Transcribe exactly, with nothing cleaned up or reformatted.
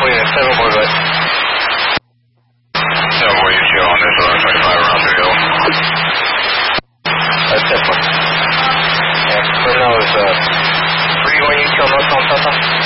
Wait, seven boy, but. seven boy, you two on this eleven twenty-five around three hill. That's it. And right now is uh, three going east on north on south.